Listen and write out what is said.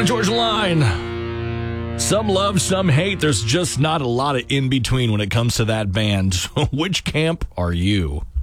Georgia Line. Some love, some hate. There's just not a lot of in between when it comes to that band. So which camp are you?